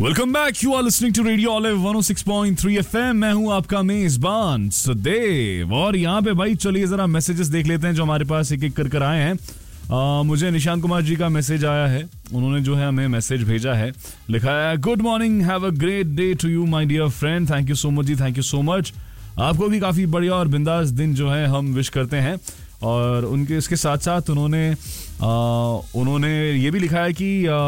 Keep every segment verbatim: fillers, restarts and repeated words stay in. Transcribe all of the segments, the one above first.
Welcome back, you are listening to radio olive one O six point three FM. मैं हूं आपका मेजबान सुदेव। और यहाँ पे भाई चलिए जरा मैसेजेस देख लेते हैं जो हमारे पास एक एक कर कर आए हैं। आ, मुझे निशांत कुमार जी का मैसेज आया है। उन्होंने जो है हमें मैसेज भेजा है, लिखा है good morning, have a great day to you my dear friend. Thank you so much ji, thank you so much. आपको भी काफी बढ़िया और बिंदास दिन जो है हम विश करते हैं। और उनके इसके साथ साथ उन्होंने आ, उन्होंने ये भी लिखा है कि आ,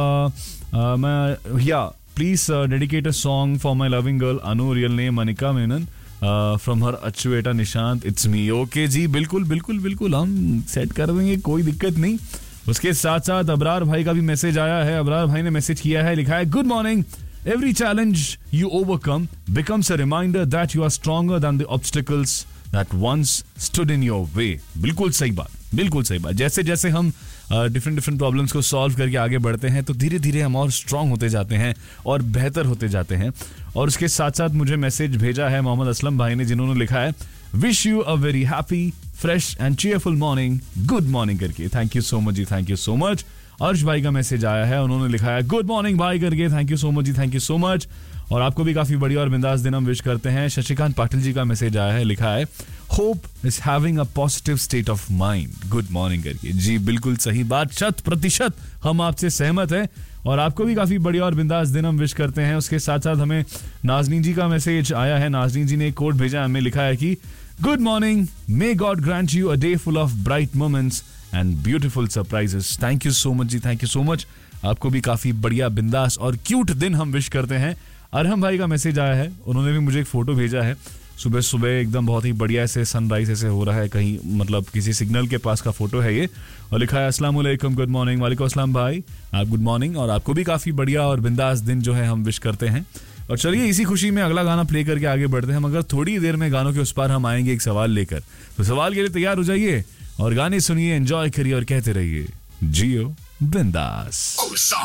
आ, मैं या please dedicate a song for my loving girl Anu, real name Anika Menon, from her अचुएटा Nishant, it's me. Okay जी, बिल्कुल बिल्कुल बिल्कुल हम सेट कर देंगे, कोई दिक्कत नहीं। उसके साथ साथ अबरार भाई का भी मैसेज आया है। अबरार भाई ने मैसेज किया है, लिखा है good morning, every challenge you overcome becomes a reminder that you are stronger than the obstacles that once stood in your way. बिल्कुल सही बात, बिल्कुल सही बात। जैसे जैसे हम डिफरेंट डिफरेंट प्रॉब्लम्स को सॉल्व करके आगे बढ़ते हैं तो धीरे धीरे हम और स्ट्रांग होते जाते हैं और बेहतर होते जाते हैं। और उसके साथ साथ मुझे मैसेज भेजा है मोहम्मद असलम भाई ने, जिन्होंने लिखा है wish you a very happy fresh and cheerful morning, good morning करके। Thank you so much ji, thank you so much. अर्श भाई का मैसेज आया है, उन्होंने लिखा है गुड मॉर्निंग भाई करके। Thank you so much ji, thank you so much. और आपको भी काफी बढ़िया और बिंदास दिन हम विश करते हैं। शशिकांत पाटिल जी का मैसेज आया है, लिखा है hope is having a positive state of mind, good morning करके। जी बिल्कुल सही बात, शत प्रतिशत हम आपसे सहमत हैं। और आपको भी काफी बढ़िया और बिंदास दिन हम विश करते हैं। उसके साथ साथ हमें नाजनीन जी का मैसेज आया है। नाजनीन जी ने एक कोट भेजा, हमें लिखा है कि good morning, may God grant you a day full of bright moments and beautiful surprises. Thank you so much ji, thank you so much. आपको भी काफी बढ़िया बिंदास और क्यूट दिन हम विश करते हैं। अरहम भाई का मैसेज आया है, उन्होंने भी मुझे एक फोटो भेजा है। सुबह सुबह एकदम बहुत ही बढ़िया ऐसे सनराइज ऐसे हो रहा है, कहीं मतलब किसी सिग्नल के पास का फोटो है ये। और लिखा है अस्सलाम वालेकुम, गुड मॉर्निंग। वालेकुम अस्सलाम भाई, आप गुड मॉर्निंग। और आपको भी काफी बढ़िया और बिंदास दिन जो है हम विश करते हैं। और चलिए इसी खुशी में अगला गाना प्ले करके आगे बढ़ते हैं, मगर थोड़ी देर में गानों के उस पार हम आएंगे एक सवाल लेकर। तो सवाल के लिए तैयार हो जाइए और गाने सुनिए, एंजॉय करिए और कहते रहिए जियो बिंदास।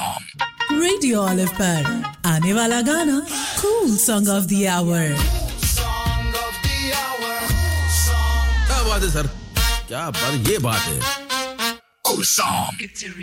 रेडियो ऑलिव पर आने वाला गाना cool song of the our. क्या बात है सर, क्या बात, ये बात है।